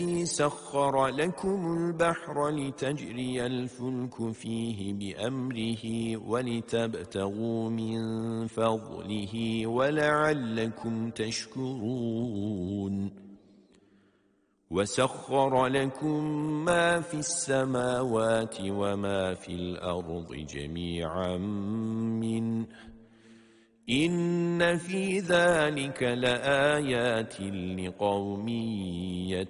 سخر لكم البحر لتجري الفلك فيه بأمره ولتبتغوا من فضله ولعلكم تشكرون وسخر لكم ما في السماوات وما في الأرض جميعا منه إن في ذلك لآيات لقوم